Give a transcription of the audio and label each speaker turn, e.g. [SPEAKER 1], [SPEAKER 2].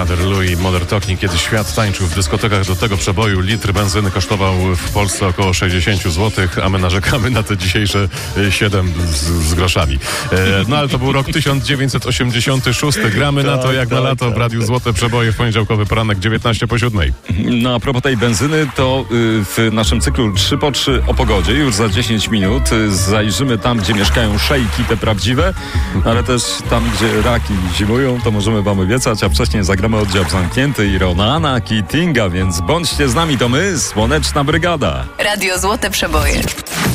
[SPEAKER 1] Brother Louis, Modern Talking. Kiedy świat tańczył w dyskotekach do tego przeboju, litr benzyny kosztował w Polsce około 60 zł, a my narzekamy na te dzisiejsze 7 z groszami. No ale to był rok 1986. Gramy na to jak na lato w Radiu Złote Przeboje w poniedziałkowy poranek 19:07.
[SPEAKER 2] No a propos tej benzyny, to w naszym cyklu 3x3 o pogodzie już za 10 minut zajrzymy tam, gdzie mieszkają szejki, te prawdziwe, ale też tam, gdzie raki zimują, to możemy wam obiecać, a wcześniej zagramy oddział zamknięty i Ronana Keatinga, więc bądźcie z nami, to my, Słoneczna Brygada.
[SPEAKER 3] Radio Złote Przeboje.